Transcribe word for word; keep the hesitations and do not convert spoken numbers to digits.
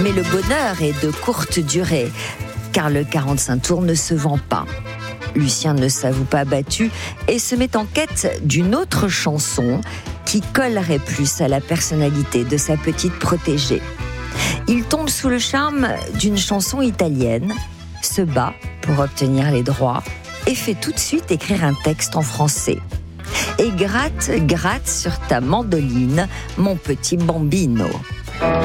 Mais le bonheur est de courte durée, car le quarante-cinq tours ne se vend pas. Lucien ne s'avoue pas battu et se met en quête d'une autre chanson qui collerait plus à la personnalité de sa petite protégée. Il tombe sous le charme d'une chanson italienne, se bat pour obtenir les droits et fait tout de suite écrire un texte en français. Et gratte, gratte sur ta mandoline, mon petit bambino.